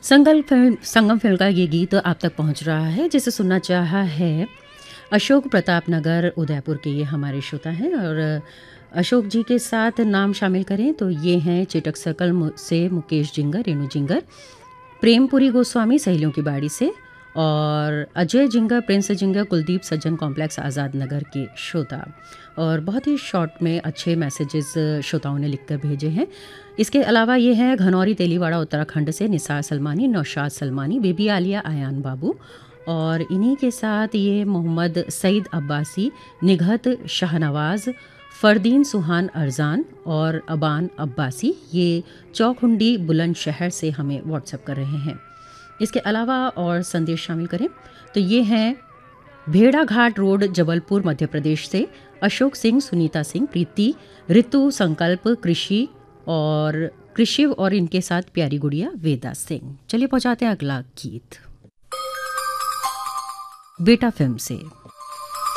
संगम film का ये गीत आप तक पहुंच रहा है, जिसे सुनना चाहा है अशोक प्रताप नगर उदयपुर के ये हमारे श्रोता हैं। और अशोक जी के साथ नाम शामिल करें तो ये हैं चेटक सर्कल से मुकेश जिंगर, रेणु जिंगर, प्रेमपुरी गोस्वामी सहेलियों की बाड़ी से, और Ajay ginger, Prince ginger, Kuldeep सज्जन कॉम्प्लेक्स आज़ाद नगर के श्रोता। और बहुत ही शॉर्ट में अच्छे मैसेजेस श्रोताओं ने लिखकर भेजे हैं। इसके अलावा ये हैं घनौरी तेलीवाड़ा उत्तराखंड से निसार सलमानी, नौशाद सलमानी, बेबी आलिया, आयान बाबू, और इन्हीं के साथ ये मोहम्मद सईद अब्बासी, निघत शाहनवाज़, फ़रदीन सुहान अरजान और अबान अब्बासी, ये चौखुंडी बुलंदशहर से हमें व्हाट्सएप कर रहे हैं। इसके अलावा और संदेश शामिल करें तो ये हैं भेड़ाघाट रोड, जबलपुर, मध्य प्रदेश से अशोक सिंह, सुनीता सिंह, प्रीति, ऋतु, संकल्प, कृषि और इनके साथ प्यारी गुड़िया वेदा सिंह। चलिए पहुंचाते हैं अगला गीत बेटा फिल्म से।